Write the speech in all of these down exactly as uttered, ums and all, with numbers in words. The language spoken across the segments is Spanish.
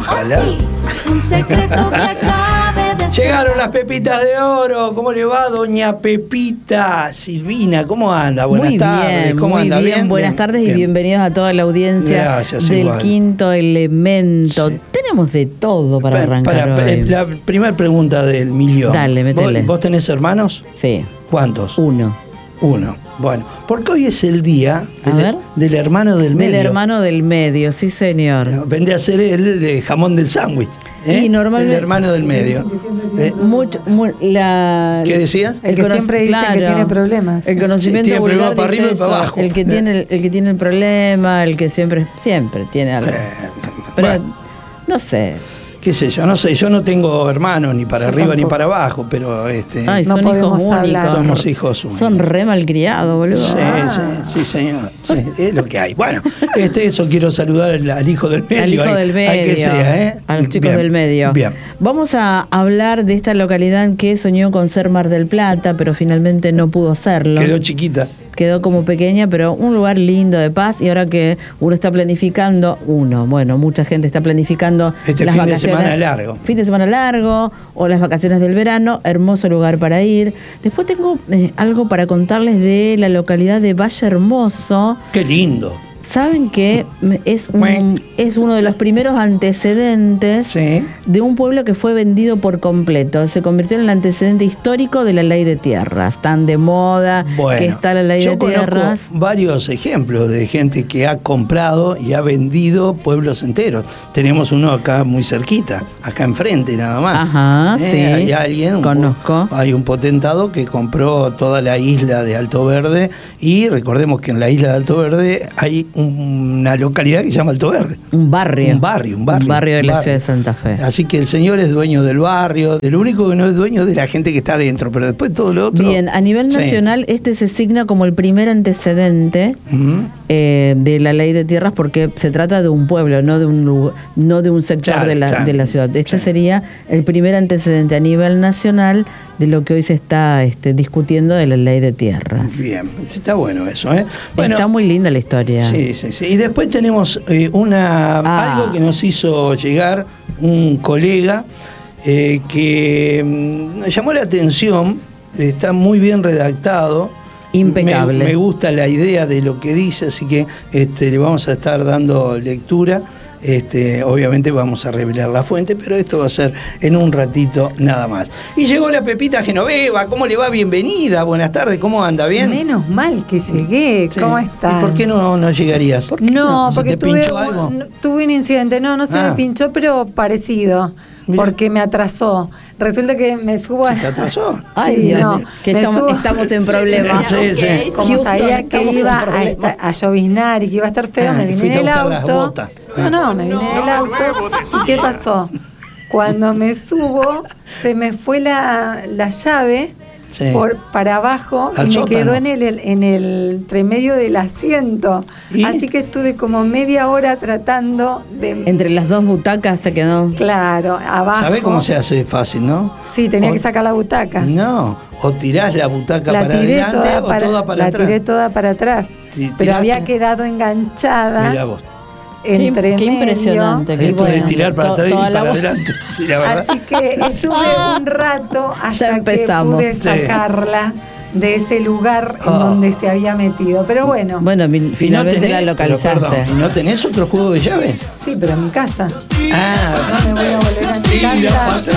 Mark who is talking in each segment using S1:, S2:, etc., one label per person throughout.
S1: Ojalá.
S2: Oh, sí, un secreto que acabe de
S1: Llegaron las pepitas de oro. ¿Cómo le va, doña Pepita? Silvina, ¿cómo anda? Buenas
S3: muy
S1: tardes.
S3: Bien,
S1: ¿Cómo
S3: muy
S1: anda?
S3: bien.
S1: ¿Bien?
S3: Buenas
S1: Bien.
S3: tardes
S1: Bien.
S3: y bienvenidos a toda la audiencia
S1: Gracias,
S3: del
S1: igual.
S3: Quinto Elemento.
S1: Sí.
S3: Tenemos de todo para
S1: Pa-
S3: arrancar
S1: para-
S3: hoy.
S1: La primera pregunta del millón.
S3: Dale, metele.
S1: ¿Vos, vos tenés hermanos?
S3: Sí,
S1: ¿Cuántos?
S3: uno.
S1: Uno. Bueno, porque hoy es el día
S3: A
S1: del,
S3: ver.
S1: del hermano del medio.
S3: Del hermano del medio, sí señor.
S1: Vende a ser el de jamón del sándwich. ¿eh?
S3: Y normalmente-
S1: El hermano del medio. ¿eh?
S3: Mucho, mu- la,
S1: ¿Qué decías?
S4: El que
S3: cono-
S4: siempre dice que tiene problemas.
S3: El conocimiento
S1: Sí, tiene
S3: vulgar
S1: problemas para
S3: dice
S1: arriba y para
S3: eso,
S1: abajo.
S3: El que,
S1: Eh.
S3: tiene el, el que tiene el problema, el que siempre, siempre tiene algo.
S1: Eh,
S3: Pero,
S1: bueno,
S3: no sé.
S1: qué sé yo, no sé, yo no tengo hermanos ni para
S4: Yo
S1: arriba ni
S4: tampoco.
S1: para abajo, pero este
S3: Ay,
S4: No
S3: son hijos
S4: podemos
S3: únicos.
S4: hablar.
S1: somos hijos únicos.
S3: Son re malcriados, boludo.
S1: Sí,
S4: Ah.
S1: sí, sí, señor. Sí, es lo que hay. Bueno, este, eso quiero saludar al, al hijo del medio.
S3: Al hijo
S1: hay-
S3: del medio.
S1: hay que sea, ¿eh?
S3: A los chicos
S1: Bien,
S3: del medio.
S1: Bien.
S3: Vamos a hablar de esta localidad que soñó con ser Mar del Plata, pero finalmente no pudo serlo.
S1: Quedó chiquita.
S3: Quedó como pequeña, pero un lugar lindo de paz. Y ahora que uno está planificando, uno, bueno, mucha gente está planificando
S1: Este
S3: las
S1: fin de
S3: vacaciones.
S1: semana largo.
S3: Fin de semana largo o las vacaciones del verano, hermoso lugar para ir. Después tengo eh, algo para contarles de la localidad de Valle Hermoso.
S1: Qué lindo.
S3: Saben que es, un, es uno de los primeros antecedentes
S1: Sí.
S3: de un pueblo que fue vendido por completo. Se convirtió en el antecedente histórico de la ley de tierras. Tan de moda
S1: Bueno,
S3: que está la ley
S1: yo
S3: de
S1: conozco
S3: tierras.
S1: varios ejemplos de gente que ha comprado y ha vendido pueblos enteros. Tenemos uno acá muy cerquita, acá enfrente nada más.
S3: Ajá,
S1: Eh,
S3: sí.
S1: Hay alguien, un po-
S3: Conozco.
S1: hay un potentado que compró toda la isla de Alto Verde y recordemos que en la isla de Alto Verde hay una localidad que se llama Alto Verde.
S3: Un barrio.
S1: Un barrio, un barrio.
S3: Un barrio de
S1: un
S3: la
S1: barrio.
S3: ciudad de Santa Fe.
S1: Así que el señor es dueño del barrio, de lo único que no es dueño de la gente que está adentro, pero después todo lo otro.
S3: Bien, a nivel
S1: Sí.
S3: nacional este se asigna como el primer antecedente
S1: Ujú.
S3: eh, de la ley de tierras porque se trata de un pueblo, no de un lugar, no de un sector
S1: Claro,
S3: de, la,
S1: claro.
S3: de la ciudad. Este
S1: Sí.
S3: sería el primer antecedente a nivel nacional de lo que hoy se está este, discutiendo de la ley de tierras.
S1: Bien, está bueno eso, ¿eh? Bueno,
S3: está muy linda la historia.
S1: sí, sí, sí. Y después tenemos eh, una
S3: Ah.
S1: algo que nos hizo llegar un colega eh, que mm, nos llamó la atención, está muy bien redactado.
S3: Impecable.
S1: Me, me gusta la idea de lo que dice, así que este, le vamos a estar dando lectura. Este, obviamente vamos a revelar la fuente, pero esto va a ser en un ratito nada más. Y llegó la Pepita Genoveva, ¿cómo le va? Bienvenida, buenas tardes, ¿cómo anda? ¿Bien?
S4: Menos mal que llegué.
S1: Sí.
S4: ¿Cómo estás?
S1: ¿Y por qué no, no llegarías?
S3: ¿Por qué
S4: No,
S1: ¿Se
S4: porque
S1: te
S4: tuve,
S1: pinchó algo?
S4: un- tuve un incidente. No, no se
S1: Ah.
S4: me pinchó, pero parecido.
S1: Mirá.
S4: Porque me atrasó. Resulta que me subo a...
S1: ¿Se te atrasó?
S3: Ay,
S4: Sí,
S3: Dios,
S4: no,
S3: que
S4: me
S3: estamos,
S4: subo-
S3: estamos en problemas.
S1: Sí, sí.
S4: Como
S3: Houston,
S4: sabía que
S3: estamos en
S4: iba a,
S3: problemas.
S4: esta- a lloviznar y que iba a estar feo,
S1: Ah,
S4: me
S1: y
S4: vine
S1: fuiste
S4: en
S1: a
S4: el
S1: buscar las
S4: auto.
S1: botas.
S4: No, no, me vine en el auto. ¿Y qué pasó? Cuando me subo, se me fue la, la llave
S1: Sí.
S4: por, para abajo
S1: Al
S4: y me
S1: sótano.
S4: quedó en el, en el entremedio del asiento.
S1: ¿Y?
S4: Así que estuve como media hora tratando de...
S3: Entre las dos butacas te quedó.
S4: Claro, abajo.
S1: ¿Sabés cómo se hace fácil, no?
S4: Sí, tenía
S1: O-
S4: que sacar la butaca.
S1: No, o tirás la butaca
S4: La
S1: para
S4: tiré,
S1: adelante
S4: toda
S1: o
S4: para,
S1: toda para
S4: la
S1: atrás.
S4: tiré toda para atrás.
S1: Ti-
S4: Pero
S1: tiraste-
S4: había quedado enganchada
S1: Mirá vos.
S4: entre
S3: Qué- qué
S4: medio.
S3: impresionante, qué
S1: Esto de
S3: bueno.
S1: tirar para
S3: To-
S1: atrás y
S3: toda la
S1: para
S3: voz.
S1: adelante. Sí, la verdad.
S4: Así que estuve un rato hasta que
S3: empezamos.
S4: pude
S1: Sí.
S4: sacarla de ese lugar en
S1: Ah.
S4: donde se había metido. Pero bueno,
S3: Bueno, mi-
S1: Y no
S3: finalmente
S1: tenés-
S3: la
S1: pero,
S3: localizaste.
S1: perdón, ¿y no tenés otro juego de llaves?
S4: sí, pero en mi casa.
S1: Ah,
S4: No me voy a volver a mi
S1: tira para
S4: casa.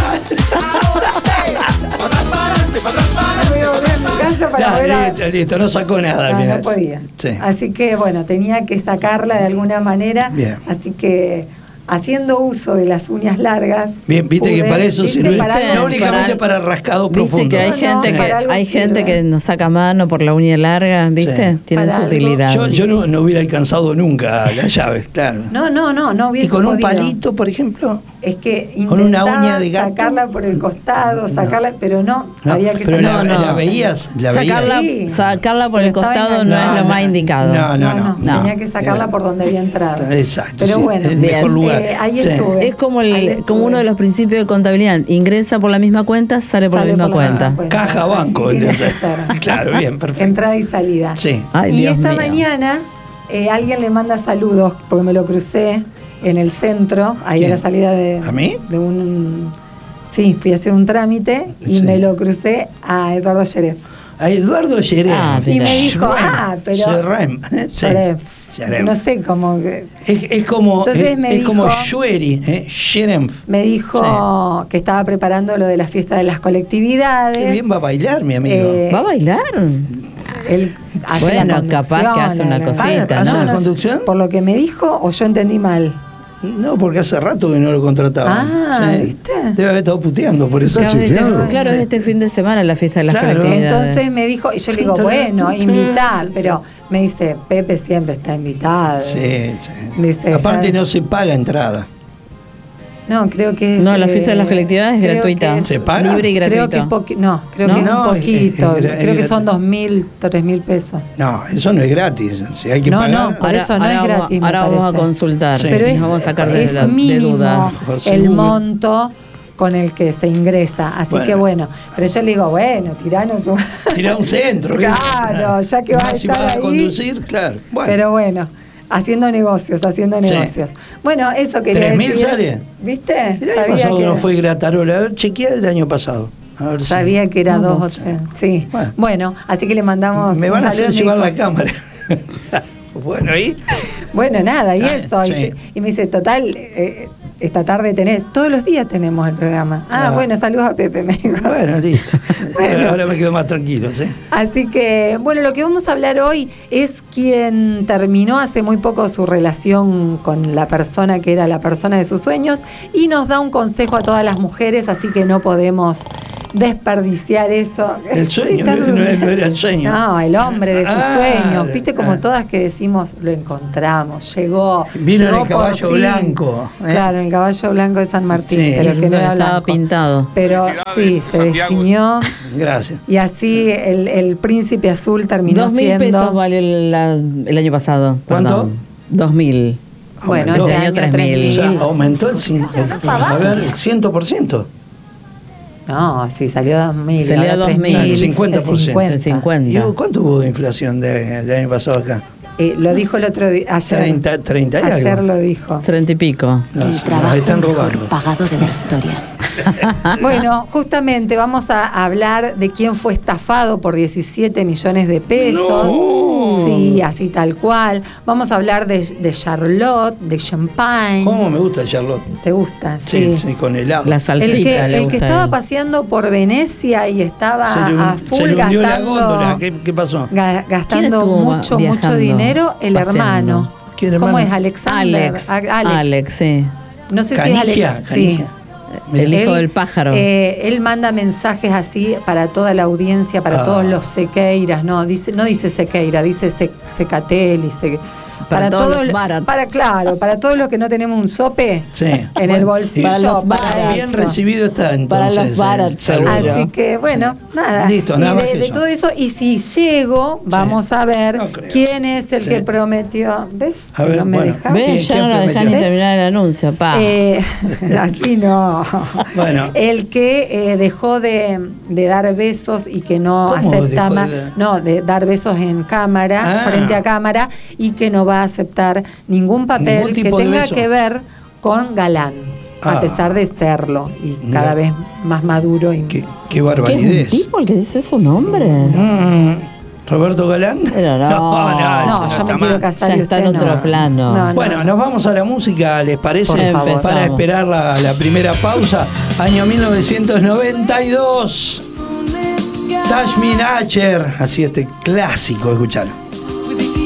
S1: atrás.
S4: No me voy a volver a mi casa para
S1: Ya,
S4: ver a...
S1: listo, listo, no sacó nada al
S4: No,
S1: final.
S4: no podía.
S1: Sí.
S4: Así que bueno, tenía que sacarla de alguna manera.
S1: Bien.
S4: Así que haciendo uso de las uñas largas.
S1: Bien, viste que
S4: pude-
S1: para eso
S4: viste,
S1: sirve.
S4: para algo
S1: No únicamente
S3: sirve.
S1: para rascado
S3: Viste
S1: profundo.
S3: que hay
S4: No,
S3: gente
S4: no,
S3: que
S4: para algo
S3: hay
S4: sirve.
S3: gente que nos saca mano por la uña larga, ¿viste?
S1: Sí.
S3: Tienen
S4: Para
S3: su
S4: algo.
S3: utilidad.
S1: Yo, yo no, no hubiera alcanzado nunca las llaves, claro.
S4: No, no, no, no hubiese
S1: ¿Y con un
S4: podido.
S1: palito, por ejemplo?
S4: Es que
S1: ¿Con una
S4: intentaba
S1: uña de gato?
S4: sacarla por el costado,
S1: No.
S4: sacarla, pero no,
S1: No,
S4: había que
S1: pero la,
S4: sacarla.
S3: No, no.
S1: la veías, la veías.
S3: sacarla,
S4: Sí.
S3: sacarla por
S4: Pero
S3: el
S4: estaba
S3: costado no
S4: enganchada.
S3: es lo más indicado.
S1: No, no, no.
S3: no.
S4: Tenía que sacarla por donde había entrado.
S1: Exacto,
S4: Pero
S1: sí,
S4: bueno,
S1: el mejor
S3: Bien.
S1: lugar.
S4: eh, ahí
S1: Sí.
S4: estuve.
S3: Es como,
S4: Ahí
S3: el,
S4: estuve.
S3: como uno de los principios de contabilidad. Ingresa por la misma cuenta, sale por
S4: Sale
S3: la misma
S4: por la
S3: cuenta.
S4: misma cuenta.
S1: Caja,
S4: Así
S1: banco.
S4: tiene que
S1: entonces.
S4: ser.
S1: Claro, bien, perfecto.
S4: Entrada y salida.
S1: Sí.
S3: Ay,
S4: y
S3: Dios
S4: esta
S3: mío.
S4: mañana eh, alguien le manda saludos, porque me lo crucé en el centro, ahí
S1: ¿Quién?
S4: a la salida de,
S1: ¿A mí?
S4: de un... Sí, fui a hacer un trámite y
S1: Sí.
S4: me lo crucé a Eduardo Sheref.
S1: A Eduardo Yerem.
S3: Ah,
S4: Y me dijo, ah, pero...
S1: Yerem. Sí.
S4: Sheref.
S1: Yerem.
S4: No sé cómo... que-
S1: Es, es como,
S4: Entonces
S1: es,
S4: me
S1: es como
S4: dijo-
S1: Shueri, ¿eh? Yerem.
S4: Me dijo que estaba preparando lo de la fiesta de las colectividades.
S1: Qué bien va a bailar, mi amigo.
S4: Eh,
S3: ¿Va a bailar?
S4: Él hace
S3: Bueno,
S4: la
S3: capaz que hace una
S4: conducción,
S3: cosita,
S1: ¿Hace
S3: ¿no?
S1: una conducción?
S4: Por lo que me dijo, o yo entendí mal.
S1: No, porque hace rato que no lo contrataban.
S4: Ah, ¿viste?
S1: Debe haber estado puteando por eso.
S3: Claro, este,
S1: chequeado.
S3: claro, es este fin de semana la fiesta de las
S1: Claro.
S3: colectividades.
S4: Entonces me dijo, y yo le digo,
S1: Tun, tun,
S4: bueno,
S1: tun,
S4: invitad,
S1: tun.
S4: pero me dice, Pepe siempre está invitado.
S1: Sí, sí.
S4: Dice,
S1: Aparte
S4: ya-
S1: no se paga entrada.
S4: No, creo que es,
S3: No, la fiesta de las
S4: eh,
S3: colectividades es
S4: creo
S3: gratuita.
S4: que es-
S1: ¿Se paga?
S3: Libre y gratuito.
S4: Creo que es poqui- no, creo
S3: ¿No?
S4: que es
S1: No,
S4: un
S1: es-
S4: poquito.
S1: es- es-
S4: creo que
S1: es
S4: son
S1: gratis.
S4: dos mil, tres mil pesos.
S1: No, eso no es gratis. Si hay que
S4: No,
S1: pagar.
S4: no, por eso no es
S3: vamos-
S4: gratis, me
S3: Ahora vamos a
S4: parece.
S3: consultar.
S1: Sí.
S4: Pero
S3: Nos
S4: es,
S3: vamos a sacar de,
S4: es
S3: la- de
S4: mínimo
S3: dudas.
S1: José
S4: el
S1: Google.
S4: monto con el que se ingresa. Así
S1: Bueno.
S4: que bueno, pero yo le digo, bueno, tiranos un...
S1: Tirá un centro. ¿qué?
S4: Claro, ya que vas a
S1: Más si
S4: estar
S1: vas a
S4: ahí.
S1: conducir, claro. Bueno,
S4: Pero bueno, haciendo negocios, haciendo
S1: Sí.
S4: negocios. Bueno, eso quería
S1: ¿tres mil
S4: decir.
S1: sale?
S4: ¿Viste?
S1: el año
S4: Sabía
S1: pasado
S4: que,
S1: no fue Gratarola. A ver, chequea el año pasado. A ver si-
S4: sabía que era
S3: Vamos.
S4: dos o tres. Sí.
S1: Bueno.
S4: Bueno. así que le mandamos.
S1: Me
S4: un
S1: van a hacer
S4: saludo, me
S1: llevar
S4: dijo,
S1: la cámara. Bueno, ahí.
S4: Bueno, nada, y
S1: Ah,
S4: eso. Y,
S1: sí.
S4: yo- y me dice, total, eh, esta tarde tenés, todos los días tenemos el programa. Ah,
S1: Ah.
S4: bueno, saludos a Pepe, me dijo.
S1: Bueno, listo.
S4: Bueno.
S1: Ahora me quedo más tranquilo, ¿sí?
S4: Así que, bueno, lo que vamos a hablar hoy es quien terminó hace muy poco su relación con la persona que era la persona de sus sueños y nos da un consejo a todas las mujeres, así que no podemos desperdiciar eso.
S1: El sueño, no, no era el sueño.
S4: No, el hombre de sus
S1: Ah,
S4: sueños. Viste como
S1: ah.
S4: todas que decimos, lo encontramos, llegó.
S1: Vino en
S4: llegó
S1: el
S4: por
S1: caballo
S4: fin.
S1: blanco, ¿eh?
S4: Claro, en el caballo blanco de San Martín,
S1: Sí.
S4: pero que no era
S3: estaba
S4: blanco.
S3: pintado.
S4: Pero sí, se
S5: Santiago.
S4: destiñó
S1: Gracias.
S4: y así el, el príncipe azul terminó
S3: Dos mil
S4: siendo.
S3: pesos valió el, la- el año pasado.
S1: ¿Cuánto?
S3: perdón. Dos mil.
S4: Bueno,
S1: Aumentó.
S4: este
S3: Año
S4: año
S3: tres
S4: tres
S3: mil.
S1: O
S4: mil.
S1: sea, aumentó el, cin- el, a ver, el cien por ciento.
S4: No, sí, salió dos mil.
S3: Salió
S4: ahora
S3: dos
S4: tres
S3: mil.
S4: mil,
S1: El cincuenta por ciento.
S3: El cincuenta.
S1: ¿Y cuánto hubo de inflación de- del año pasado acá?
S4: Eh, lo dijo el otro día, ayer.
S1: treinta, treinta y
S4: ayer
S1: algo.
S4: lo dijo.
S3: Treinta y pico.
S1: No,
S6: El
S1: se
S6: trabajo
S1: nos están
S6: mejor
S1: robando.
S6: pagado de la historia.
S4: Bueno, justamente vamos a hablar de quién fue estafado por diecisiete millones de pesos.
S1: ¡No!
S4: Sí, así tal cual. Vamos a hablar de, de Charlotte, de Champagne.
S1: ¿Cómo me gusta Charlotte?
S4: ¿Te gusta?
S1: Sí, sí, con helado.
S3: La
S4: El
S3: salsita
S4: que,
S3: le
S4: el que
S3: gusta
S4: estaba
S3: a él.
S4: paseando por Venecia y estaba
S1: se le,
S4: a
S1: hun-
S4: full
S1: se le hundió la
S4: gastando,
S1: góndola. ¿Qué, qué pasó?
S4: ga-
S3: ¿Quién
S4: gastando
S3: estuvo
S4: mucho, mucho
S3: viajando,
S4: dinero, el
S3: paseando?
S4: hermano.
S1: ¿Quién
S4: ¿Cómo
S1: hermano?
S4: es? Alexander.
S3: Alex.
S4: A-
S3: Alex.
S4: Alex.
S3: sí.
S4: No sé si es
S1: Canigia,
S4: Alex.
S1: Canigia.
S4: Sí.
S1: Mira.
S3: El hijo
S4: Él,
S3: del pájaro.
S4: eh, él manda mensajes así para toda la audiencia, para
S1: Ah.
S4: todos los Sequeiras, no dice, no dice Sequeira, dice Se- Secatel y Se-
S3: Para todos
S4: todo
S3: los
S4: el-
S3: Barat.
S4: para claro, para todos los que no tenemos un sope
S1: Sí.
S4: en
S1: Bueno,
S4: el bolsillo.
S3: para los
S4: para
S3: Barat.
S1: Bien
S4: eso.
S1: recibido está
S3: Para
S1: entonces.
S3: los Barat,
S1: el saludo.
S3: seguro.
S4: Así que bueno,
S1: Sí.
S4: nada.
S1: Listo,
S4: Y
S1: nada más
S4: de,
S1: que
S4: de
S1: eso.
S4: todo eso, y si llego, vamos a ver
S1: No creo.
S4: quién es el
S1: Sí.
S4: que prometió. ¿Ves?
S1: A
S4: Que
S1: ver,
S4: no me
S1: bueno.
S4: deja.
S3: ¿Ves?
S1: ¿Quién-
S3: Ya
S1: quién
S3: no la dejan ni
S1: prometió?
S3: terminar el anuncio, pa.
S4: Eh, así no.
S1: Bueno.
S4: El que eh, dejó de, de dar besos y que no
S1: ¿Cómo
S4: acepta
S1: dejó de
S4: más.
S1: dar?
S4: No, de dar besos en cámara,
S1: Ah.
S4: frente a cámara, y que no va a aceptar ningún papel
S1: Ningún
S4: que
S1: tipo de
S4: tenga
S1: beso.
S4: que ver con galán,
S1: Ah.
S4: a pesar de serlo, y
S1: Mira.
S4: cada vez más maduro. Y,
S1: Qué, qué
S3: ¿Qué es un
S1: barbaridad.
S3: tipo el que dice su nombre?
S1: Mm, ¿Roberto Galán?
S3: Pero no.
S4: no,
S1: eso
S4: yo me
S1: está
S4: quiero
S1: mal.
S4: casar
S3: Ya
S4: y
S3: está
S4: usted
S3: en
S4: no.
S3: otro plano.
S4: No, no.
S1: Bueno, nos vamos a la música, ¿les parece?
S4: Por favor.
S3: Empezamos.
S1: Para esperar la, la primera pausa. Año mil novecientos noventa y dos. Tashmin Acher. Así este clásico, escuchalo.